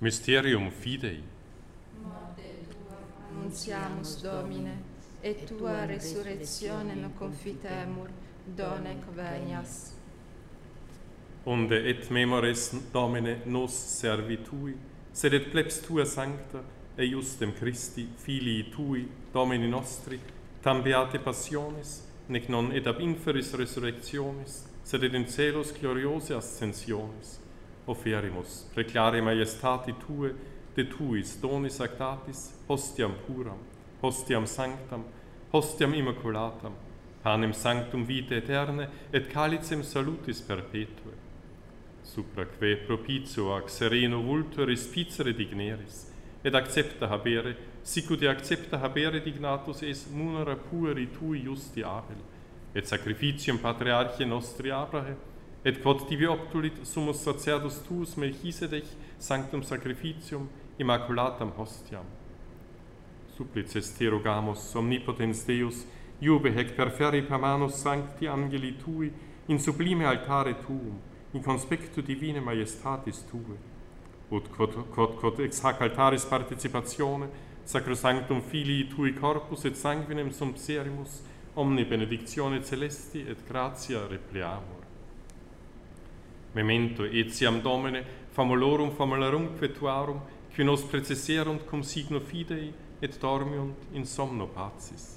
Mysterium Fidei. Morte tua annunziamus, Domine, et tua resurrectionem confitemur, donec venias. Onde et memores, Domine, nos servi Tui, sed et plebs Tua sancta, eiustem Christi, Filii Tui, Domini nostri, tam beate passionis, nec non et ab inferis resurrectionis, sed et in celos gloriose ascensionis, oferimus, preclare maiestati Tue, de Tuis donis actatis, hostiam puram, hostiam sanctam, hostiam immaculatam, panem sanctum vitae aeterne, et calicem salutis perpetue. Supra que propitio ac sereno vultur spicere digneris, et accepta habere, sicut accepta habere dignatus es munera pueri Tui justi Abel, et sacrificium patriarchae nostri Abrahe, et quod tibi obtulit summus sacerdos Tuus Melchisedech sanctum sacrificium immaculatam hostiam. Supplices te rogamus, omnipotens Deus, iube hec per ferri per manus sancti angeli Tui, in sublime altare Tuum, in conspectu divine maiestatis Tue, ut quod ex hac altaris participatione, sacrosanctum Filii Tui corpus et sanguinem sumpserimus, omni benedictione celesti et gratia repleamur. Memento etiam Domine, famulorumque tuarum, qui nos precesserunt cum signo fidei, et dormiunt in somno pacis.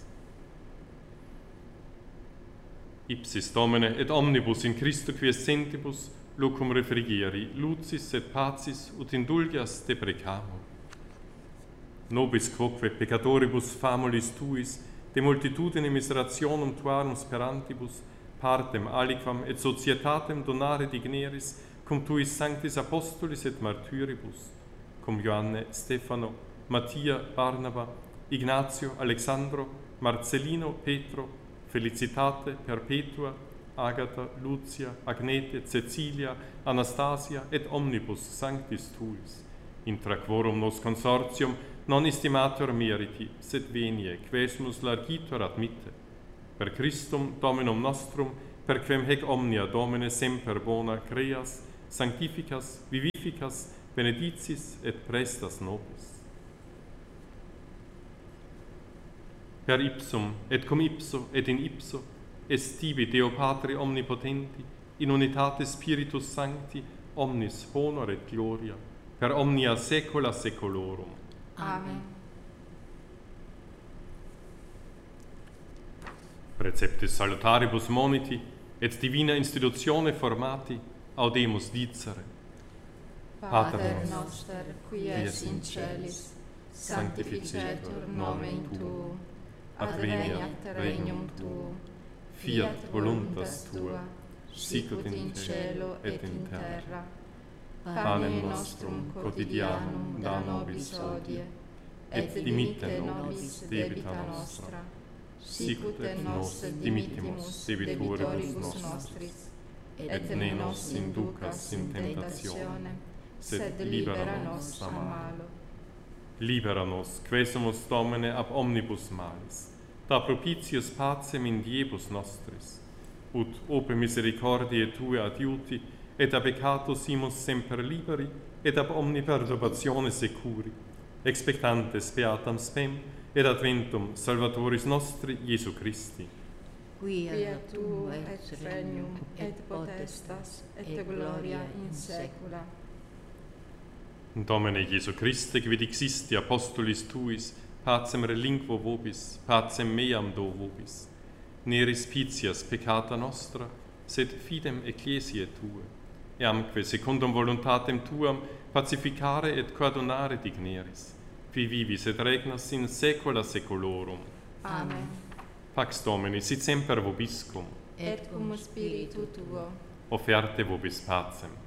Ipsis Domine, et omnibus in Christo quiescentibus, lucum refrigeri, lucis et pacis, ut indulgias deprecamur. Nobis quoque peccatoribus famulis Tuis, de multitudine miserationum Tuarum sperantibus, partem aliquam et societatem donare digneris, cum Tuis sanctis apostolis et martyribus, cum Ioanne, Stefano, Mattia, Barnaba, Ignatio, Alexandro, Marcellino, Petro, Felicitate, Perpetua, Agata, Lucia, Agnete, Cecilia, Anastasia et omnibus sanctis Tuis, intra quorum nos consortium non estimator meriti, sed venie, quesmus largitor admitte, per Christum Dominum nostrum, per quem hec omnia Domine semper bona creas, sanctificas, vivificas, benedicis et prestas nobis. Per ipsum, et cum ipso, et in ipso, est tibi Deo Patri omnipotenti, in unitate Spiritus Sancti, omnis honor et gloria, per omnia saecula saeculorum. Amen. Preceptis salutaribus moniti, et divina institutione formati, audemus dicere. Pater noster, qui es in celis, sanctificetur nomen Tuum, adveniat regnum Tuum, fiat voluntas Tua, sicut in cielo et in terra. Panem nostrum quotidianum da nobis hodie, et dimitte nobis debita nostra, sicut et nos dimittimus debitoribus nostris, et ne nos inducas in tentationem, sed libera nos a malo. Libera nos, quesumus Domine ab omnibus malis, da propitius pacem in diebus nostris, ut ope misericordiae Tue adiuti, et ab peccato simus semper liberi, et ab omni perturbatione securi, expectantes beatam spem, et adventum Salvatoris nostri, Iesu Christi. Quia Tuum et regnum, et potestas, et gloria in saecula. Domine Iesu Christe, qui dixisti apostolis Tuis, pacem relinquo vobis, pacem meam do vobis. Ne respicias peccata nostra, sed fidem ecclesiae Tue, eamque secundum voluntatem Tuam pacificare et coadunare digneris, qui vivis et regnas in saecula saeculorum. Amen. Pax Domini sit semper vobiscum, Et cum spiritu Tuo. offerte vobis pacem.